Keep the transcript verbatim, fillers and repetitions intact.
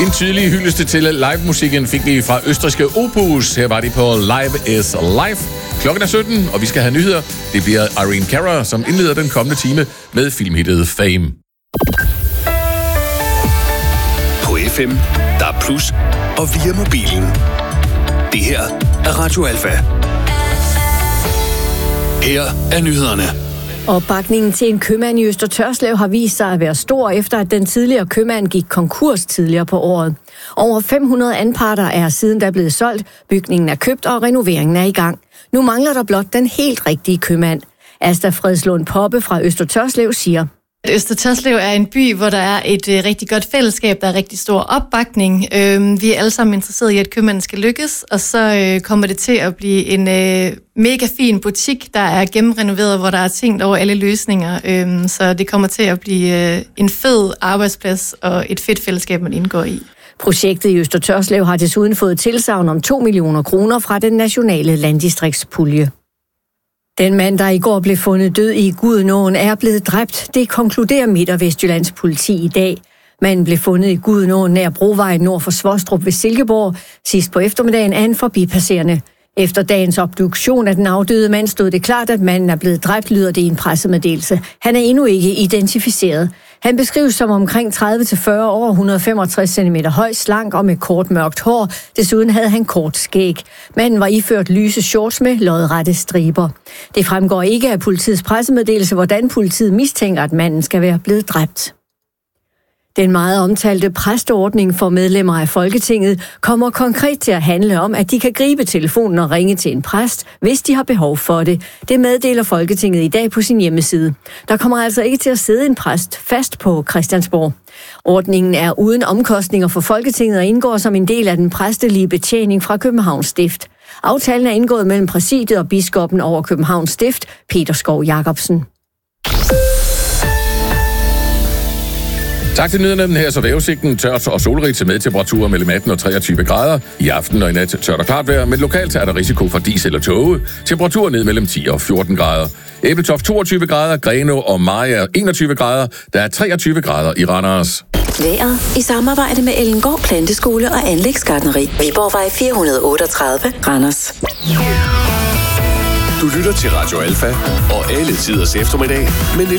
En tydelig hyldeste til live-musikken fik vi fra østrigske Opus. Her var de på Live is Life. Klokken er sytten, og vi skal have nyheder. Det bliver Irene Cara, som indleder den kommende time med filmhittet Fame. På F M, der er plus, og via mobilen. Det her er Radio Alfa. Her er nyhederne. Opbakningen til en købmand i Øster Tørslev har vist sig at være stor, efter at den tidligere købmand gik konkurs tidligere på året. Over fem hundrede anparter er siden da blevet solgt, bygningen er købt og renoveringen er i gang. Nu mangler der blot den helt rigtige købmand. Asta Fredslund Poppe fra Øster Tørslev siger: Øster Tørslev er en by, hvor der er et øh, rigtig godt fællesskab, der er rigtig stor opbakning. Øh, vi er alle sammen interesserede i, at købmanden skal lykkes, og så øh, kommer det til at blive en øh, mega fin butik, der er gennemrenoveret, hvor der er tænkt over alle løsninger. Øh, så det kommer til at blive øh, en fed arbejdsplads og et fedt fællesskab, man indgår i. Projektet i Øster Tørslev har desuden fået tilsagn om to millioner kroner fra den nationale landdistriktspulje. Den mand, der i går blev fundet død i Gudenåen, er blevet dræbt. Det konkluderer Midt- og Vestjyllands politi i dag. Manden blev fundet i Gudenåen nær Brovejen nord for Svostrup ved Silkeborg. Sidst på eftermiddagen er han forbipasserende. Efter dagens obduktion af den afdøde mand stod det klart, at manden er blevet dræbt, lyder det i en pressemeddelelse. Han er endnu ikke identificeret. Han beskrives som omkring tredive til fyrre år, et hundrede og femogtres centimeter høj, slank og med kort mørkt hår. Desuden havde han kort skæg. Manden var iført lyse shorts med lodrette striber. Det fremgår ikke af politiets pressemeddelelse, hvordan politiet mistænker, at manden skal være blevet dræbt. Den meget omtalte præsteordning for medlemmer af Folketinget kommer konkret til at handle om, at de kan gribe telefonen og ringe til en præst, hvis de har behov for det. Det meddeler Folketinget i dag på sin hjemmeside. Der kommer altså ikke til at sidde en præst fast på Christiansborg. Ordningen er uden omkostninger for Folketinget og indgår som en del af den præstelige betjening fra Københavns Stift. Aftalen er indgået mellem præsidiet og biskoppen over Københavns Stift, Peter Skov Jacobsen. Tak til nyhederne. Her så vejrudsigten. Tørt og solrigt med temperaturer mellem atten og treogtyve grader. I aften og i nat tørt og klart vejr, men lokalt er der risiko for dis eller tåge. Temperaturer ned mellem ti og fjorten grader. Æbletoft toogtyve grader, Grenaa og Mariager enogtyve grader. Der er treogtyve grader i Randers. Vejret i samarbejde med Ellengård Planteskole og Anlægsgartneri. Viborgvej fire hundrede og otteogtredive, Randers. Du lytter til Radio Alfa og alle tiders eftermiddag, men